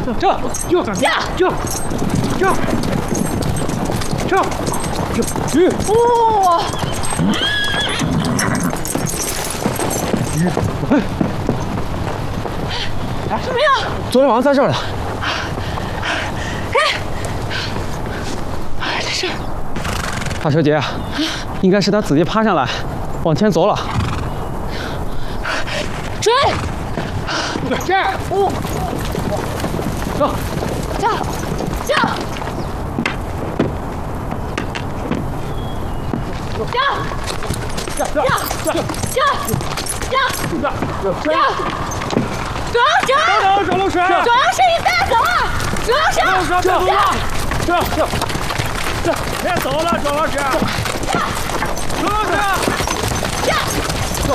哇！什么呀？ 昨天晚上在这儿的。 这是大小姐，应该是他自己爬上来，往前走了。 追！ 这儿，走， 叫！ 周老师， 周老师，你别走啊！周老师， 别走了，周老师。周老师，周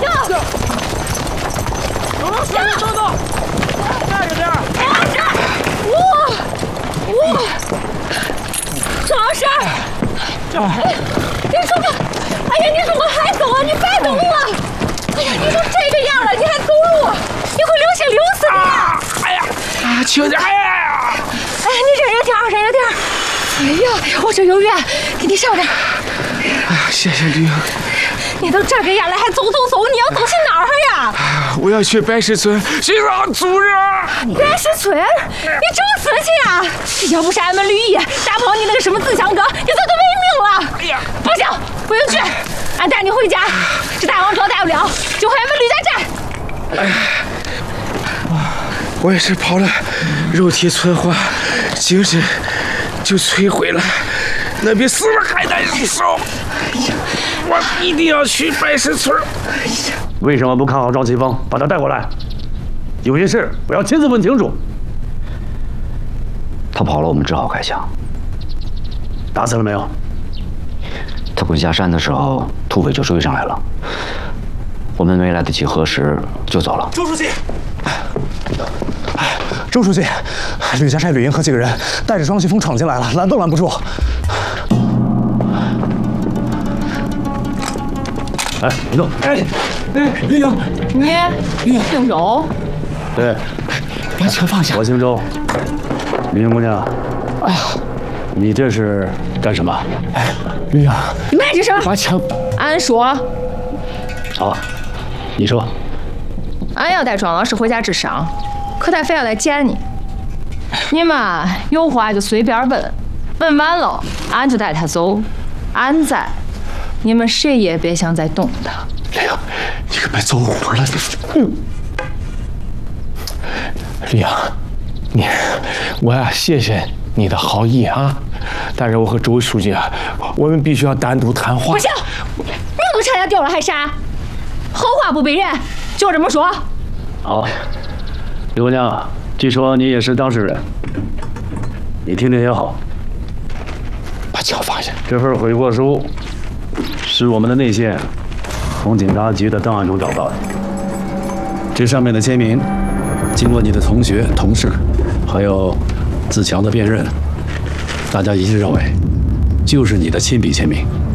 老师，等，慢着点。 周老师，你怎么？哎呀，你怎么还走啊？你别动了！哎呀，你都这个样了，你还走路？你会流血流死的！ 哎呀，轻点！哎呀！ 哎，你忍着点儿，忍着点儿。哎呀，我这有药，给你上点。 哎呀，谢谢吕英。 你都这个样了，还走？你要走去哪儿呀？ 我要去白石村寻找主人。 白石村？你真死去啊！要不是俺们吕毅打跑你那个什么自强哥，你早就没命了。 哎呀， 不行，不用去，俺带你回家。这大王招待不了，就回俺们吕家寨。 哎呀，我也是跑了，肉体存活，精神就摧毁了，那比死了还难受。我一定要去白石村。 为什么不看好赵奇峰，把他带过来？有些事我要亲自问清楚。 他跑了，我们只好开枪。 打死了没有？ 他滚下山的时候，土匪就追上来了，我们没来得及核实就走了。 周书记，周书记，吕家寨吕英和几个人带着庄奇峰闯进来了，拦都拦不住。 哎，别动！ 吕英， 你姓周？ 对， 把枪放下。 我姓周。吕英姑娘，哎呀，你这是干什么？ 哎，吕英， 你慢着声。 把枪。 俺说。 好，你说。 俺要带庄老师回家治伤，可他非要来见你。你们有话就随便问，问完了俺就带他走。俺在，你们谁也别想再动他。 吕英，你可别走火了。吕英，我呀谢谢你的好意啊，但是我和周书记啊，我们必须要单独谈话。 不行，命都差点掉了还杀，好话不背人，就这么说。 好，李姑娘，据说你也是当事人，你听听也好。 把枪放下。 这份悔过书是我们的内线从警察局的档案中找到的，这上面的签名，经过你的同学、同事，还有自强的辨认，大家一致认为就是你的亲笔签名。